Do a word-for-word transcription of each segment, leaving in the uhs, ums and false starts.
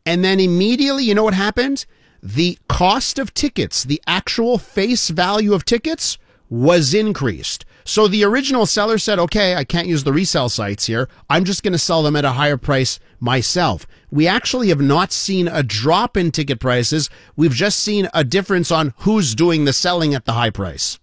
And then immediately, you know what happened? The cost of tickets, the actual face value of tickets was increased. So the original seller said, okay, I can't use the resale sites here. I'm just going to sell them at a higher price myself. We actually have not seen a drop in ticket prices. We've just seen a difference on who's doing the selling at the high price.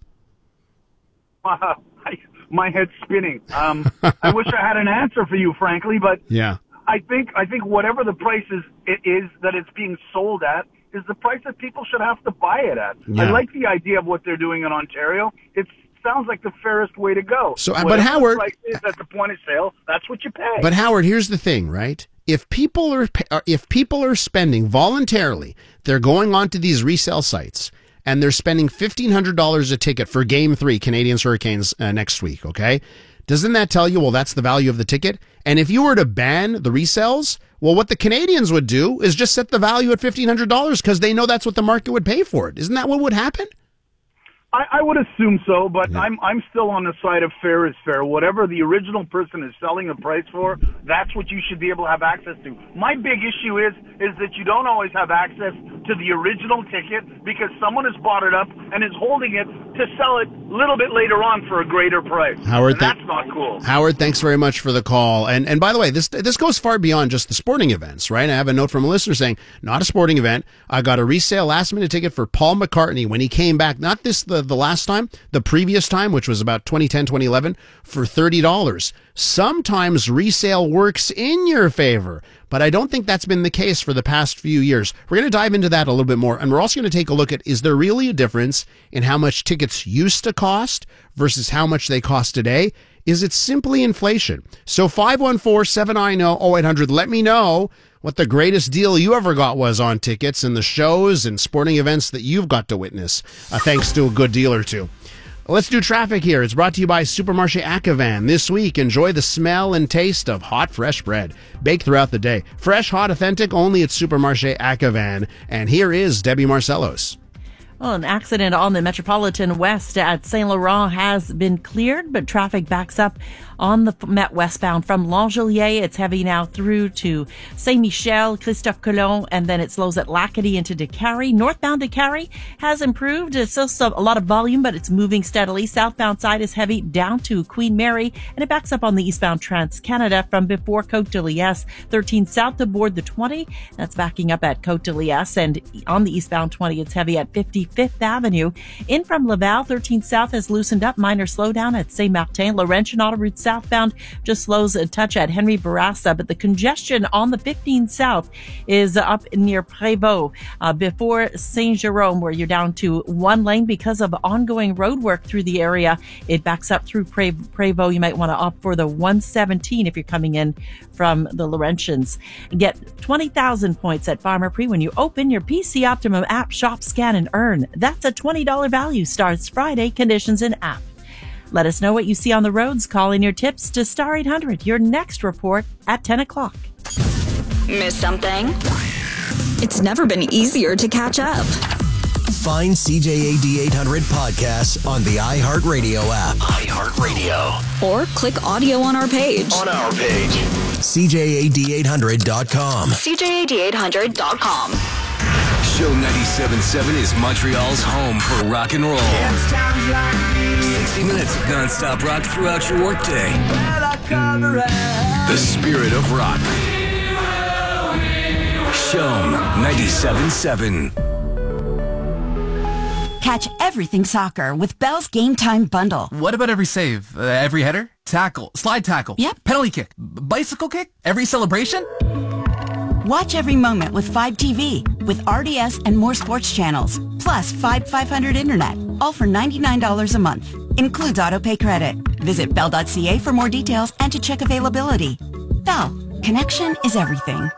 Uh, I, my head's spinning. Um, I wish I had an answer for you, frankly, but yeah. I think I think whatever the price is, it is that it's being sold at is the price that people should have to buy it at. Yeah. I like the idea of what they're doing in Ontario. It sounds like the fairest way to go. So, whatever but Howard, the price is at the point of sale, that's what you pay. But Howard, here's the thing, right? If people are if people are spending voluntarily, they're going onto these resale sites and they're spending fifteen hundred dollars a ticket for Game Three, Canadiens Hurricanes uh, next week. Okay, doesn't that tell you, well, that's the value of the ticket? And if you were to ban the resales, well, what the Canadians would do is just set the value at fifteen hundred dollars because they know that's what the market would pay for it. Isn't that what would happen? I, I would assume so, but yeah. I'm I'm still on the side of fair is fair. Whatever the original person is selling a price for, that's what you should be able to have access to. My big issue is is that you don't always have access to the original ticket because someone has bought it up and is holding it to sell it a little bit later on for a greater price. Howard, and that's not cool. Howard, thanks very much for the call. And and by the way, this this goes far beyond just the sporting events, right? I have a note from a listener saying, not a sporting event. I got a resale last minute ticket for Paul McCartney when he came back. Not this the, the last time, the previous time, which was about twenty ten, twenty eleven, for thirty dollars. Sometimes resale works in your favor, but I don't think that's been the case for the past few years. We're going to dive into that a little bit more, and we're also going to take a look at, is there really a difference in how much tickets used to cost versus how much they cost today? Is it simply inflation? So five one four, seven nine zero, zero eight hundred, let me know what the greatest deal you ever got was on tickets and the shows and sporting events that you've got to witness, uh, thanks to a good deal or two. Let's do traffic here. It's brought to you by Supermarché Ackevan. This week, enjoy the smell and taste of hot, fresh bread, baked throughout the day. Fresh, hot, authentic, only at Supermarché Ackevan. And here is Debbie Marcellos. Well, an accident on the Metropolitan West at Saint Laurent has been cleared, but traffic backs up on the Met westbound from Langelier. It's heavy now through to Saint Michel, Christophe Colomb, and then it slows at Lacadie into Décarie. Northbound Décarie has improved. It's still a lot of volume, but it's moving steadily. Southbound side is heavy down to Queen Mary, and it backs up on the eastbound Trans-Canada from before Côte de Liesse. thirteen south aboard the twenty. That's backing up at Côte de Liesse, and on the eastbound twenty, it's heavy at fifty-fifth Avenue. In from Laval, thirteen south has loosened up. Minor slowdown at Saint-Martin. Laurentian Autoroute southbound just slows a touch at Henry Bourassa, but the congestion on the fifteen south is up near Prévost, uh, before Saint-Jérôme, where you're down to one lane because of ongoing road work through the area. It backs up through Pré- Prévost. You might want to opt for the one seventeen if you're coming in from the Laurentians. Get twenty thousand points at Farmer Pre when you open your P C Optimum app, shop, scan, and earn. That's a twenty dollars value. Starts Friday. Conditions in app. Let us know what you see on the roads. Call in your tips to Star eight hundred. Your next report at ten o'clock. Miss something? It's never been easier to catch up. Find C J A D eight hundred podcasts on the iHeartRadio app. iHeartRadio. Or click audio on our page. On our page. C J A D eight hundred dot com. C J A D eight hundred dot com. Show ninety-seven point seven is Montreal's home for rock and roll. sixty minutes of non-stop rock throughout your workday. The spirit of rock. Show ninety-seven point seven. Catch everything soccer with Bell's Game Time Bundle. What about every save? Uh, every header? Tackle? Slide tackle? Yep. Penalty kick? B- bicycle kick? Every celebration? Watch every moment with five T V, with R D S and more sports channels, plus five five hundred internet, all for ninety-nine dollars a month. Includes autopay credit. Visit bell dot c a for more details and to check availability. Bell, connection is everything.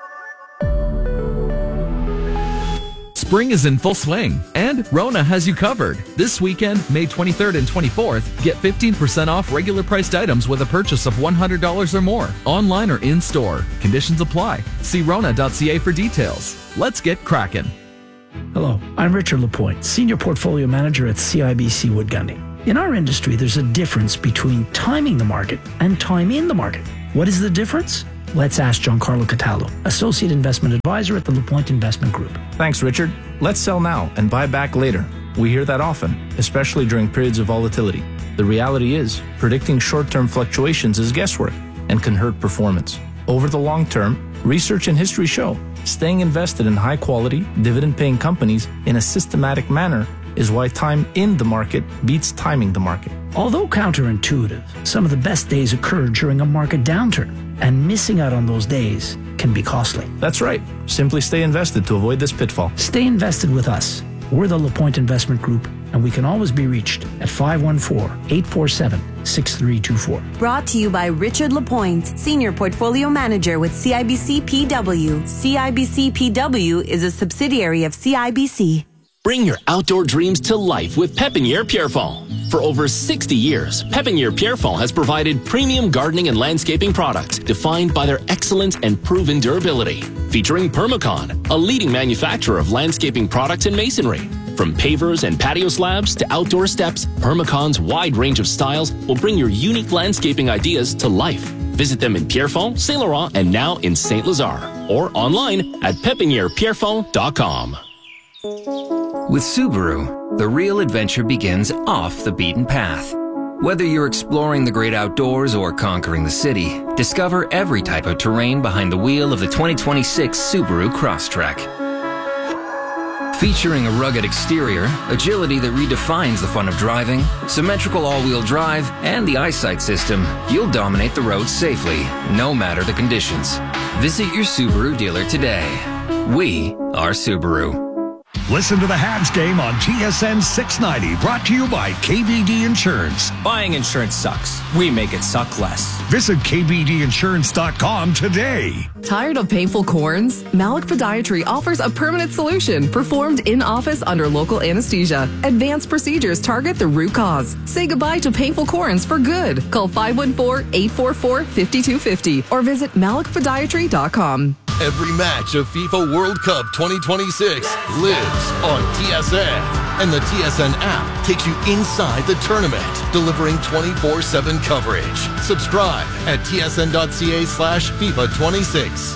Spring is in full swing, and Rona has you covered. This weekend, May twenty-third and twenty-fourth, get fifteen percent off regular priced items with a purchase of one hundred dollars or more, online or in-store. Conditions apply. See rona dot c a for details. Let's get cracking. Hello, I'm Richard Lapointe, Senior Portfolio Manager at C I B C Wood Gundy. In our industry, there's a difference between timing the market and time in the market. What is the difference? Let's ask Giancarlo Cataldo, Associate Investment Advisor advisor at the LaPointe Investment Group. Thanks, Richard. Let's sell now and buy back later. We hear that often, especially during periods of volatility. The reality is, predicting short-term fluctuations is guesswork and can hurt performance. Over the long term, research and history show staying invested in high-quality, dividend-paying companies in a systematic manner is why time in the market beats timing the market. Although counterintuitive, some of the best days occur during a market downturn, and missing out on those days can be costly. That's right. Simply stay invested to avoid this pitfall. Stay invested with us. We're the LaPointe Investment Group, and we can always be reached at five one four, eight four seven, six three two four. Brought to you by Richard LaPointe, Senior Portfolio Manager with C I B C P W. C I B C P W is a subsidiary of C I B C. Bring your outdoor dreams to life with Pépinière Pierrefonds. For over sixty years, Pépinière Pierrefonds has provided premium gardening and landscaping products defined by their excellence and proven durability. Featuring Permacon, a leading manufacturer of landscaping products and masonry. From pavers and patio slabs to outdoor steps, Permacon's wide range of styles will bring your unique landscaping ideas to life. Visit them in Pierrefonds, Saint Laurent, and now in Saint Lazare, or online at pepiniere pierrefonds dot com. With Subaru, the real adventure begins off the beaten path. Whether you're exploring the great outdoors or conquering the city, discover every type of terrain behind the wheel of the twenty twenty-six Subaru Crosstrek. Featuring a rugged exterior, agility that redefines the fun of driving, symmetrical all-wheel drive, and the eyesight system, you'll dominate the road safely, no matter the conditions. Visit your Subaru dealer today. We are Subaru. Listen to the Habs game on T S N six ninety, brought to you by K B D Insurance. Buying insurance sucks. We make it suck less. Visit K B D insurance dot com today. Tired of painful corns? Malik Podiatry offers a permanent solution performed in-office under local anesthesia. Advanced procedures target the root cause. Say goodbye to painful corns for good. Call five one four, eight four four, five two five zero or visit malik podiatry dot com. Every match of FIFA World Cup twenty twenty-six lives on T S N. And the T S N app takes you inside the tournament, delivering twenty-four seven coverage. Subscribe at tsn.ca slash FIFA 26.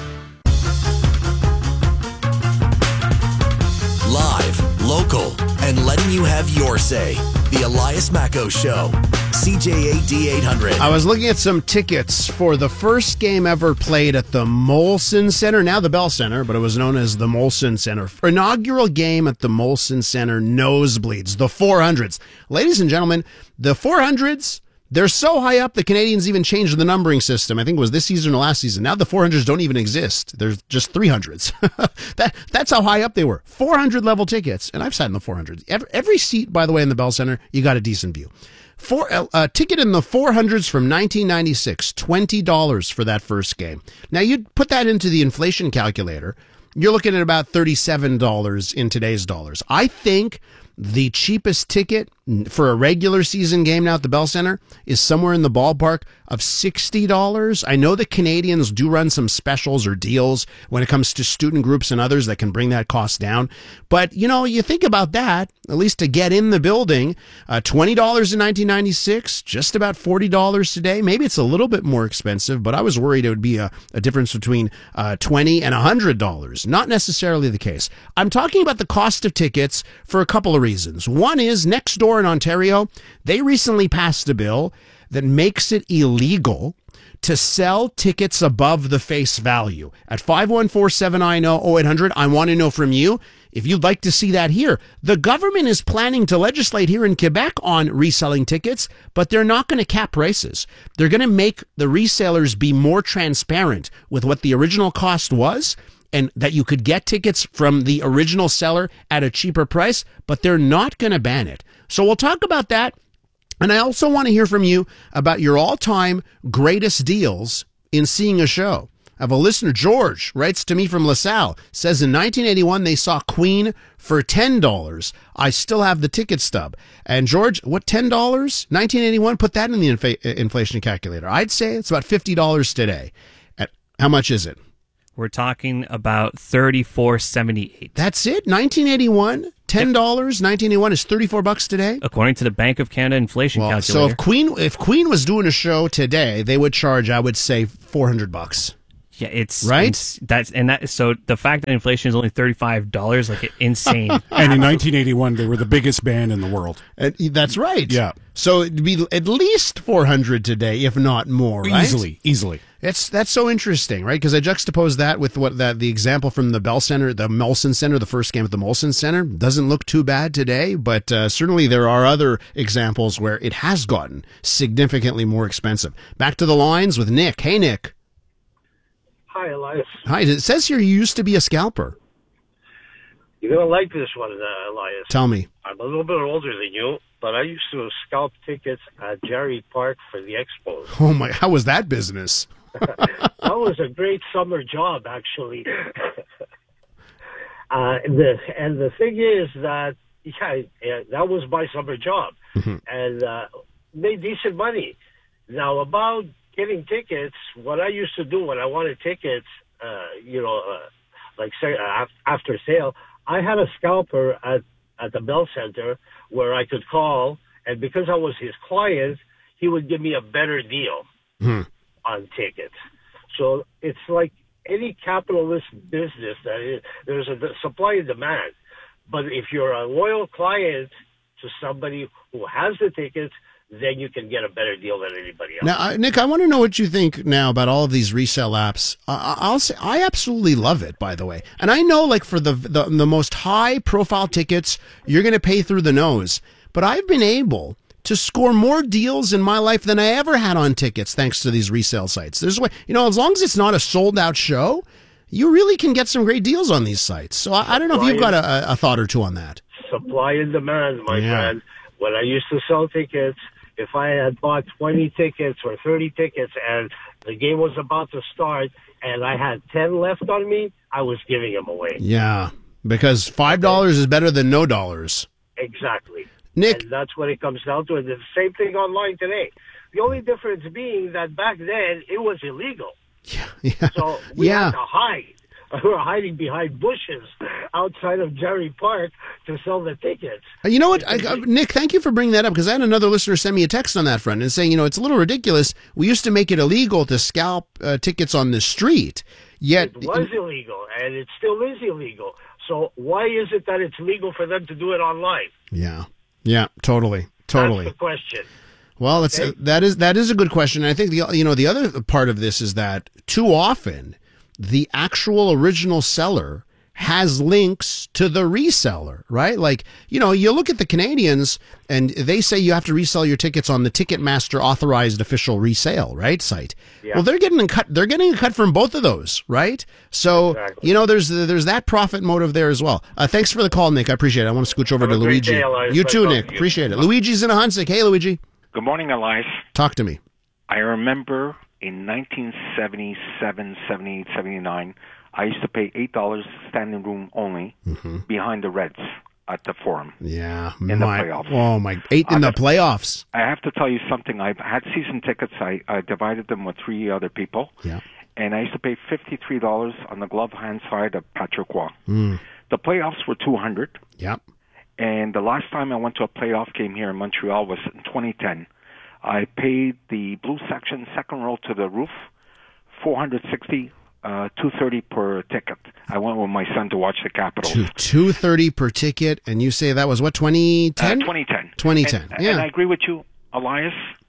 Live, local, and letting you have your say. The Elias Macco Show. C J A D eight hundred. I was looking at some tickets for the first game ever played at the Molson Center, now the Bell Center, but it was known as the Molson Center. Inaugural game at the Molson Center, nosebleeds, the four hundreds. Ladies and gentlemen, the four hundreds, they're so high up, the Canadians even changed the numbering system. I think it was this season or last season. Now the four hundreds don't even exist. There's just three hundreds. that That's how high up they were. four hundred level tickets, and I've sat in the four hundreds. Every, every seat, by the way, in the Bell Center, you got a decent view. For a uh, ticket in the four hundreds from nineteen ninety-six, twenty dollars for that first game. Now, you'd put that into the inflation calculator. You're looking at about thirty-seven dollars in today's dollars. I think the cheapest ticket for a regular season game now at the Bell Center is somewhere in the ballpark of sixty dollars. I know the Canadians do run some specials or deals when it comes to student groups and others that can bring that cost down. But, you know, you think about that, at least to get in the building, uh, twenty dollars in nineteen ninety-six, just about forty dollars today. Maybe it's a little bit more expensive, but I was worried it would be a, a difference between uh, twenty dollars and one hundred dollars. Not necessarily the case. I'm talking about the cost of tickets for a couple of reasons. One is next door in Ontario, they recently passed a bill that makes it illegal to sell tickets above the face value. At five one four, seven nine zero, zero eight hundred, I want to know from you if you'd like to see that here. The government is planning to legislate here in Quebec on reselling tickets, but they're not going to cap prices. They're going to make the resellers be more transparent with what the original cost was, and that you could get tickets from the original seller at a cheaper price, but they're not going to ban it. So we'll talk about that. And I also want to hear from you about your all-time greatest deals in seeing a show. I have a listener, George, writes to me from LaSalle, says in nineteen eighty-one they saw Queen for ten dollars. I still have the ticket stub. And George, what, ten dollars? nineteen eighty-one, put that in the inf- inflation calculator. I'd say it's about fifty dollars today. At, how much is it? We're talking about thirty-four seventy-eight. That's it? nineteen eighty-one? ten dollars? nineteen eighty-one is thirty-four bucks today? According to the Bank of Canada inflation well, calculator. So if Queen if Queen was doing a show today, they would charge, I would say, four hundred bucks. Yeah, it's right. It's, that's and that. So the fact that inflation is only thirty-five dollars, like insane. And in nineteen eighty-one, they were the biggest band in the world. Uh, that's right. Yeah. So it'd be at least four hundred today, if not more. Right? Easily, easily. It's that's so interesting, right? Because I juxtapose that with what that the example from the Bell Center, the Molson Center, the first game at the Molson Center doesn't look too bad today, but uh, certainly there are other examples where it has gotten significantly more expensive. Back to the lines with Nick. Hey, Nick. Hi, Elias. Hi. It says here you used to be a scalper. You're going to like this one, uh, Elias. Tell me. I'm a little bit older than you, but I used to scalp tickets at Jerry Park for the Expos. Oh, my. How was that business? That was a great summer job, actually. uh, the, and the thing is that, yeah, yeah that was my summer job. Mm-hmm. And uh, made decent money. Now, about getting tickets, what I used to do when I wanted tickets, uh, you know, uh, like say, uh, after sale, I had a scalper at, at the Bell Center where I could call, and because I was his client, he would give me a better deal hmm. on tickets. So it's like any capitalist business that is, there's a supply and demand. But if you're a loyal client to somebody who has the tickets, then you can get a better deal than anybody else. Now, uh, Nick, I want to know what you think now about all of these resale apps. Uh, I'll say I absolutely love it, by the way. And I know, like, for the the, the most high-profile tickets, you're going to pay through the nose. But I've been able to score more deals in my life than I ever had on tickets, thanks to these resale sites. There's, you know, as long as it's not a sold-out show, you really can get some great deals on these sites. So I, I don't know if you've got a, a thought or two on that. Supply and demand, my Yeah. friend. When I used to sell tickets, if I had bought twenty tickets or thirty tickets and the game was about to start and I had ten left on me, I was giving them away. Yeah, because five dollars is better than no dollars. Exactly. Nick. And that's what it comes down to. And the same thing online today. The only difference being that back then it was illegal. Yeah. So we Yeah. had to hide. We were hiding behind bushes outside of Jerry Park to sell the tickets. Uh, You know what, I, I, Nick, thank you for bringing that up, because I had another listener send me a text on that front and saying, you know, it's a little ridiculous. We used to make it illegal to scalp uh, tickets on the street, yet... It was illegal, and it still is illegal. So why is it that it's legal for them to do it online? Yeah, yeah, totally, totally. That's the question. Well, it's, Okay. uh, that is that is a good question. And I think, the you know, the other part of this is that too often the actual original seller has links to the reseller, right? Like, you know, you look at the Canadians and they say you have to resell your tickets on the Ticketmaster authorized official resale, right, site. Yeah. Well, they're getting a cut. They're getting a cut from both of those, right? So, Exactly. you know, there's there's that profit motive there as well. Uh, thanks for the call, Nick. I appreciate it. I want to scooch over Have to a great Luigi. day, Elias. You Nice too, talking Nick. to you. Appreciate it. Luigi's in a Hunsick. Hey, Luigi. Good morning, Elias. Talk to me. I remember in nineteen seventy-seven, seventy-eight, seventy-nine, I used to pay eight dollars standing room only Mm-hmm. behind the Reds at the Forum. Yeah. In the my, playoffs. Oh, my. Eight in I the got- playoffs. I have to tell you something. I had season tickets. I, I divided them with three other people. Yeah. And I used to pay fifty-three dollars on the glove hand side of Patrick Roy. Mm. The playoffs were two hundred dollars. Yep. And the last time I went to a playoff game here in Montreal was in twenty ten. I paid the blue section second row to the roof, four hundred sixty, uh, two thirty per ticket. I went with my son to watch the Capitals. Two two thirty per ticket, and you say that was what, twenty ten? Uh, twenty ten. Twenty ten. And, Yeah. and I agree with you, Elias.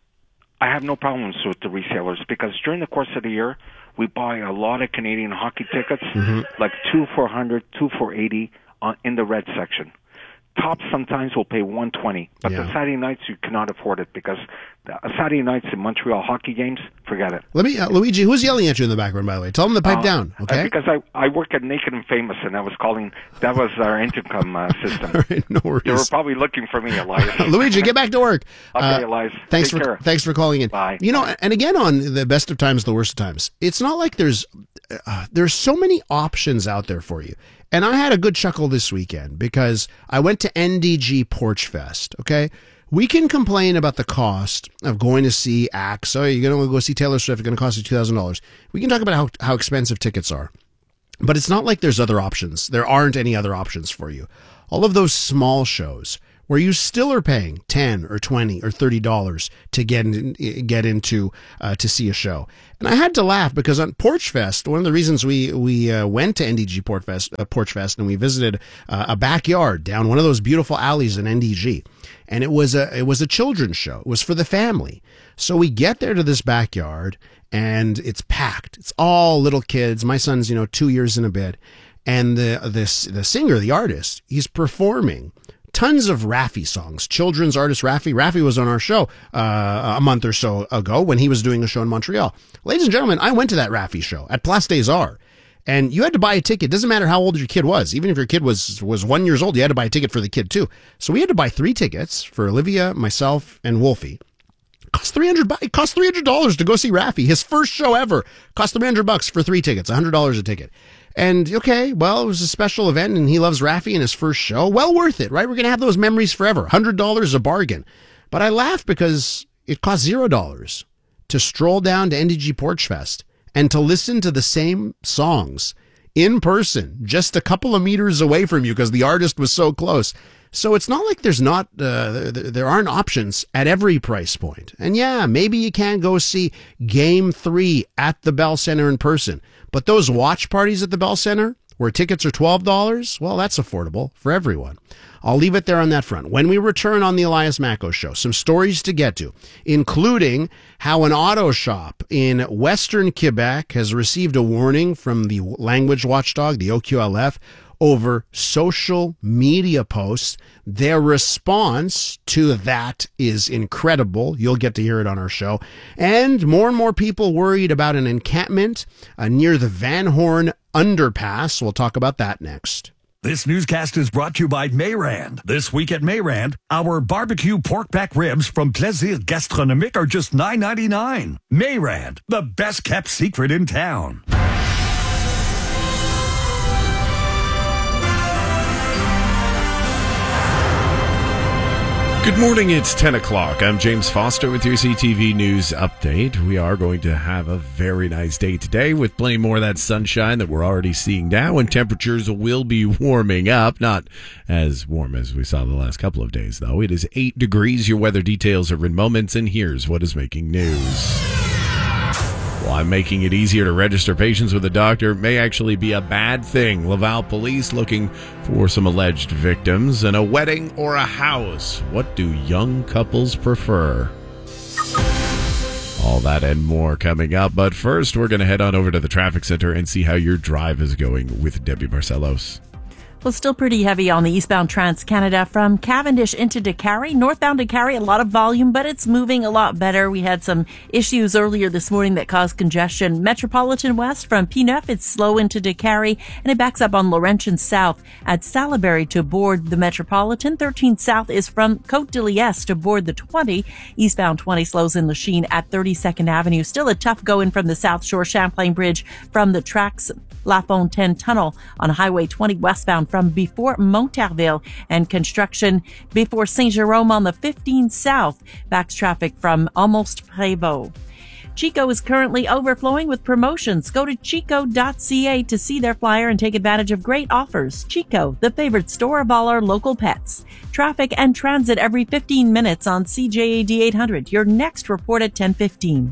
I have no problems with the resellers because during the course of the year, we buy a lot of Canadian hockey tickets, Mhm. like two for one hundred, two for eighty on, in the red section. Tops sometimes will pay one twenty, but the Yeah. Saturday nights you cannot afford it because the Saturday nights in Montreal hockey games, forget it. Let me, uh, Luigi, who's yelling at you in the background, by the way? Tell them to pipe Uh, down, uh, okay? because I, I work at Naked and Famous, and I was calling, that was our intercom uh, system. no worries. They were probably looking for me, Elias. Luigi, get back to work. Okay, Elias. Thanks Take for care. thanks for calling in. Bye. You know, and again on the best of times, the worst of times. It's not like there's uh, there's so many options out there for you. And I had a good chuckle this weekend because I went to N D G Porch Fest. Okay, we can complain about the cost of going to see acts. Oh, you're going to go see Taylor Swift. It's going to cost you two thousand dollars. We can talk about how how expensive tickets are. But it's not like there's other options. There aren't any other options for you. All of those small shows where you still are paying ten or twenty or thirty dollars to get in, get into uh, to see a show. And I had to laugh because on Porch Fest, one of the reasons we we uh, went to N D G Porch Fest, uh, Porch Fest, and we visited uh, a backyard down one of those beautiful alleys in N D G, and it was a it was a children's show. It was for the family. So we get there to this backyard, and it's packed. It's all little kids. My son's, you know, two years and a bit, and the this the singer, the artist, he's performing tons of Raffi songs. Children's artist Raffi. Raffi was on our show uh, a month or so ago when he was doing a show in Montreal. Ladies and gentlemen, I went to that Raffi show at Place des Arts, and you had to buy a ticket. Doesn't matter how old your kid was. Even if your kid was was one years old, you had to buy a ticket for the kid too. So we had to buy three tickets for Olivia, myself, and Wolfie. Cost three hundred. It cost three hundred dollars to go see Raffi. His first show ever cost three hundred bucks for three tickets. One hundred dollars a ticket. And okay, well, it was a special event, and he loves Raffi in his first show. Well worth it, right? We're gonna have those memories forever. one hundred dollars a bargain. But I laugh because it cost zero dollars to stroll down to N D G Porch Fest and to listen to the same songs in person, just a couple of meters away from you because the artist was so close. So it's not like there's not, uh, there aren't options at every price point. And yeah, maybe you can go see Game three at the Bell Center in person. But those watch parties at the Bell Center, where tickets are twelve dollars, well, that's affordable for everyone. I'll leave it there on that front. When we return on the Elias Macko Show, some stories to get to, including how an auto shop in Western Quebec has received a warning from the language watchdog, the O Q L F, over social media posts. Their response to that is incredible. You'll get to hear it on our show. And more and more people worried about an encampment uh, near the Van Horn underpass. We'll talk about that next. This newscast is brought to you by Mayrand. This week at Mayrand, our barbecue pork back ribs from Plaisir Gastronomique are just nine ninety-nine. Mayrand, the best kept secret in town. Good morning, it's ten o'clock. I'm James Foster with your C T V News Update. We are going to have a very nice day today with plenty more of that sunshine that we're already seeing now, and temperatures will be warming up. Not as warm as we saw the last couple of days, though. It is eight degrees. Your weather details are in moments, and here's what is making news. Why making it easier to register patients with a doctor may actually be a bad thing. Laval police looking for some alleged victims. And a wedding or a house? What do young couples prefer? All that and more coming up. But first, we're going to head on over to the traffic center and see how your drive is going with Debbie Barcelos. Well, still pretty heavy on the eastbound Trans-Canada from Cavendish into Décarie. Northbound Décarie, a lot of volume, but it's moving a lot better. We had some issues earlier this morning that caused congestion. Metropolitan West from P neuf, it's slow into Décarie, and it backs up on Laurentian South at Salaberry to board the Metropolitan. thirteen South is from Côte de Liesse to board the twenty. Eastbound twenty slows in Lachine at thirty-second Avenue. Still a tough going from the South Shore Champlain Bridge from the tracks La Fontaine Tunnel on Highway twenty westbound from before Monterville, and construction before Saint-Jérôme on the fifteen South. Backs traffic from almost Prévost. Chico is currently overflowing with promotions. Go to chico dot c a to see their flyer and take advantage of great offers. Chico, the favorite store of all our local pets. Traffic and transit every fifteen minutes on C J A D eight hundred. Your next report at ten fifteen.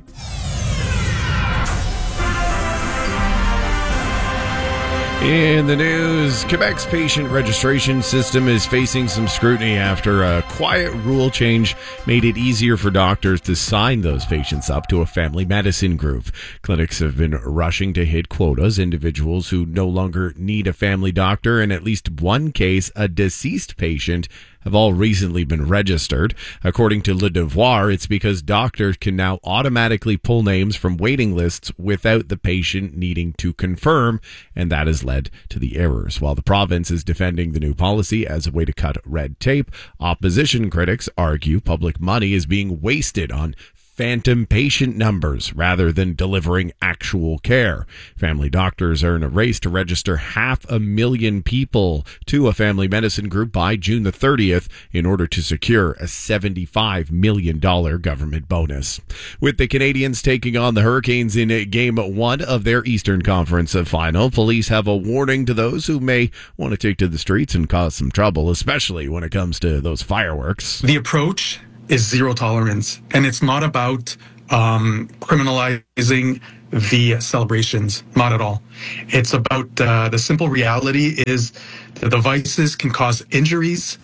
In the news, Quebec's patient registration system is facing some scrutiny after a quiet rule change made it easier for doctors to sign those patients up to a family medicine group. Clinics have been rushing to hit quotas. Individuals who no longer need a family doctor, in at least one case, a deceased patient, have all recently been registered. According to Le Devoir, it's because doctors can now automatically pull names from waiting lists without the patient needing to confirm, and that has led to the errors. While the province is defending the new policy as a way to cut red tape, opposition critics argue public money is being wasted on phantom patient numbers rather than delivering actual care. Family doctors are in a race to register half a million people to a family medicine group by June the thirtieth in order to secure a seventy-five million dollars government bonus. With the Canadians taking on the Hurricanes in game one of their Eastern Conference final, police have a warning to those who may want to take to the streets and cause some trouble, especially when it comes to those fireworks. The approach is zero tolerance, and it's not about um, criminalizing the celebrations, not at all. It's about uh, the simple reality is the devices can cause injuries,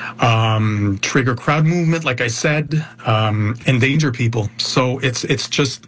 um, trigger crowd movement, like I said, um, endanger people. So it's it's just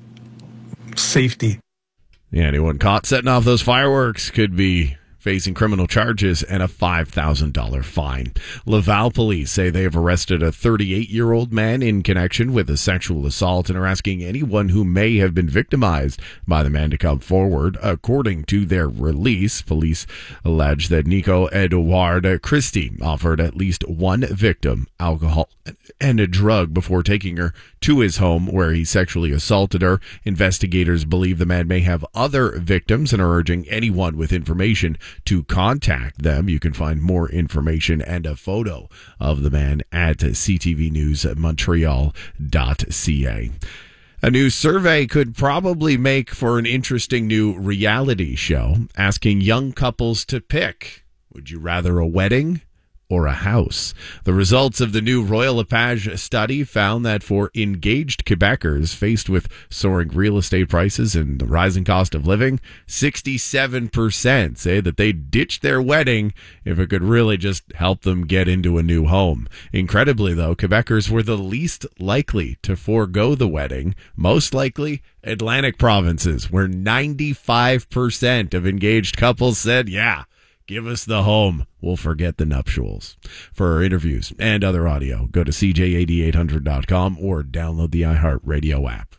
safety. Yeah, anyone caught setting off those fireworks could be facing criminal charges and a five thousand dollars fine. Laval police say they have arrested a thirty-eight-year-old man in connection with a sexual assault and are asking anyone who may have been victimized by the man to come forward. According to their release, police allege that Nico Edouard Christie offered at least one victim alcohol and a drug before taking her to his home where he sexually assaulted her. Investigators believe the man may have other victims and are urging anyone with information to contact them. You can find more information and a photo of the man at c t v news montreal dot c a. A new survey could probably make for an interesting new reality show, asking young couples to pick, would you rather a wedding or a house? The results of the new Royal LePage study found that for engaged Quebecers faced with soaring real estate prices and the rising cost of living, sixty-seven percent say that they'd ditch their wedding if it could really just help them get into a new home. Incredibly, though, Quebecers were the least likely to forego the wedding. Most likely, Atlantic provinces, where ninety-five percent of engaged couples said, yeah, give us the home. We'll forget the nuptials. For interviews and other audio, go to c j eighty-eight hundred dot com or download the iHeartRadio app.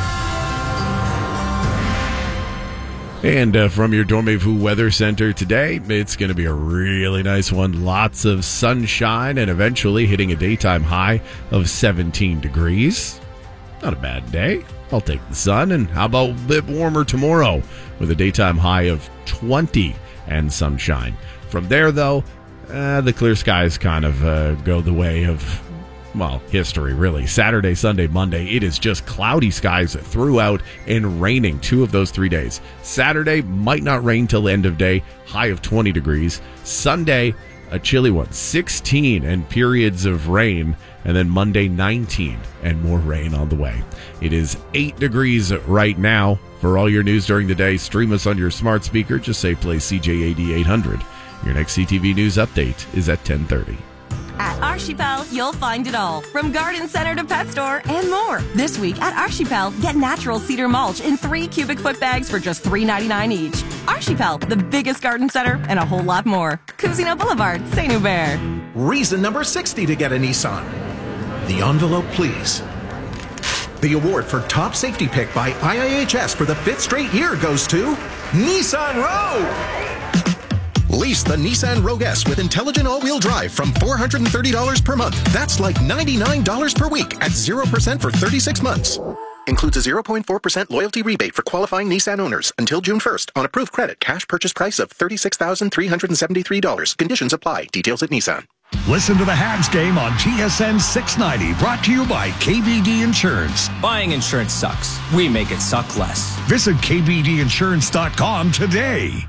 And uh, from your Dormez-vous Weather Center today, it's going to be a really nice one. Lots of sunshine and eventually hitting a daytime high of seventeen degrees. Not a bad day. I'll take the sun. And how about a bit warmer tomorrow with a daytime high of twenty and sunshine. From there, though, uh, the clear skies kind of uh, go the way of, well, history, really. Saturday, Sunday, Monday, it is just cloudy skies throughout and raining two of those three days. Saturday might not rain till the end of day, high of twenty degrees. Sunday, a chilly one, sixteen and periods of rain. And then Monday, nineteen and more rain on the way. It is eight degrees right now. For all your news during the day, stream us on your smart speaker. Just say play C J eighty-eight hundred. Your next C T V News update is at ten thirty. At Archipel, you'll find it all, from garden center to pet store and more. This week at Archipel, get natural cedar mulch in three cubic foot bags for just three ninety-nine each. Archipel, the biggest garden center and a whole lot more. Cousineau Boulevard, Saint Hubert. Reason number sixty to get a Nissan. The envelope, please. The award for top safety pick by I I H S for the fifth straight year goes to Nissan Rogue. Lease the Nissan Rogue S with intelligent all-wheel drive from four hundred thirty dollars per month. That's like ninety-nine dollars per week at zero percent for thirty-six months. Includes a zero point four percent loyalty rebate for qualifying Nissan owners until June first on approved credit. Cash purchase price of thirty-six thousand three hundred seventy-three dollars. Conditions apply. Details at Nissan. Listen to the Habs game on T S N six ninety, brought to you by K B D Insurance. Buying insurance sucks. We make it suck less. Visit k b d insurance dot com today.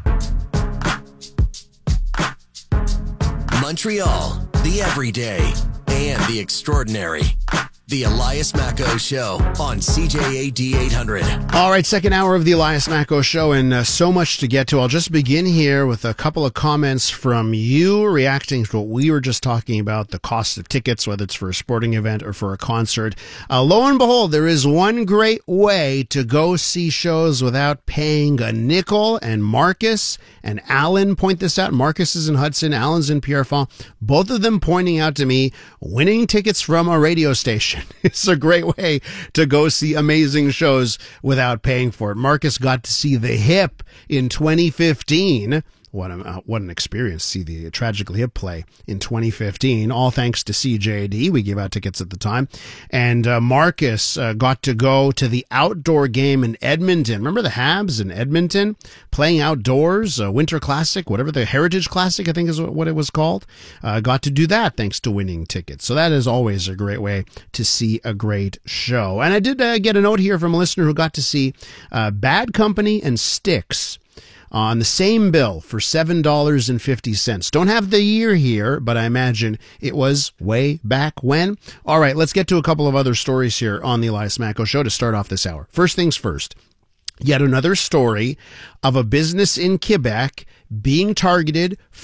Montreal, the everyday and the extraordinary. The Elias Macco Show on C J A D eight hundred. All right, second hour of the Elias Macco Show, and uh, so much to get to. I'll just begin here with a couple of comments from you reacting to what we were just talking about, the cost of tickets, whether it's for a sporting event or for a concert. Uh, lo and behold, there is one great way to go see shows without paying a nickel, and Marcus and Alan point this out. Marcus is in Hudson, Alan's in Pierrefonds, both of them pointing out to me winning tickets from a radio station. It's a great way to go see amazing shows without paying for it. Marcus got to see The Hip in twenty fifteen What, a, uh, what an experience to see the Tragically Hip play in twenty fifteen, all thanks to C J A D. We gave out tickets at the time. And uh, Marcus uh, got to go to the outdoor game in Edmonton. Remember the Habs in Edmonton playing outdoors, uh, Winter Classic, whatever, the Heritage Classic, I think is what it was called. Uh, got to do that thanks to winning tickets. So that is always a great way to see a great show. And I did uh, get a note here from a listener who got to see uh, Bad Company and Styx on the same bill for seven dollars and fifty cents. Don't have the year here, but I imagine it was way back when. All right, let's get to a couple of other stories here on the Elias Macko Show to start off this hour. First things first, yet another story of a business in Quebec being targeted